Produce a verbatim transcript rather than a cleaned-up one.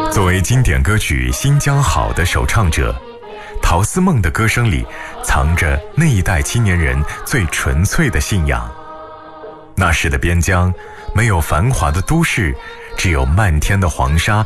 作为经典歌曲《新疆好》的首唱者，陶思梦的歌声里藏着那一代青年人最纯粹的信仰。那时的边疆没有繁华的都市，只有漫天的黄沙